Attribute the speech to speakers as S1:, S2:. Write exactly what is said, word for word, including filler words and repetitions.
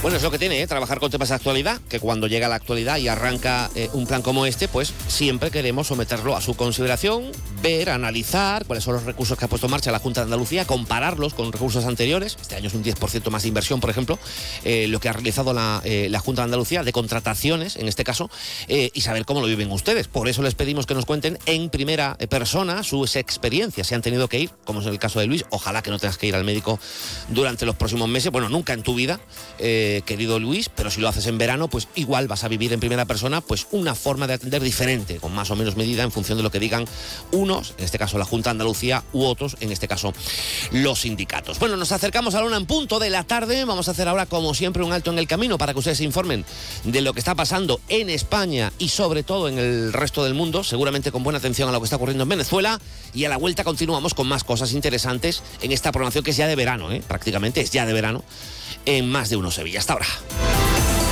S1: Bueno, es lo que tiene, ¿eh? Trabajar con temas de actualidad, que cuando llega la actualidad y arranca eh, un plan como este, pues siempre queremos someterlo a su consideración, ver, analizar cuáles son los recursos que ha puesto en marcha la Junta de Andalucía, compararlos con recursos anteriores. Este año es un diez por ciento más de inversión, por ejemplo, eh, lo que ha realizado la, eh, la Junta de Andalucía, de contrataciones, en este caso, eh, y saber cómo lo viven ustedes. Por eso les pedimos que nos cuenten en primera persona sus experiencias. Si han tenido que ir, como es el caso de Luis, ojalá que no tengas que ir al médico durante los próximos meses, bueno, nunca en tu vida, eh, querido Luis, pero si lo haces en verano, pues igual vas a vivir en primera persona pues una forma de atender diferente, con más o menos medida en función de lo que digan unos, en este caso la Junta de Andalucía, u otros, en este caso los sindicatos. Bueno, nos acercamos a la una en punto de la tarde. Vamos a hacer ahora, como siempre, un alto en el camino para que ustedes se informen de lo que está pasando en España y sobre todo en el resto del mundo, seguramente con buena atención a lo que está ocurriendo en Venezuela, y a la vuelta continuamos con más cosas interesantes en esta programación que es ya de verano, ¿eh? Prácticamente es ya de verano en Más de Uno Sevilla. Hasta ahora.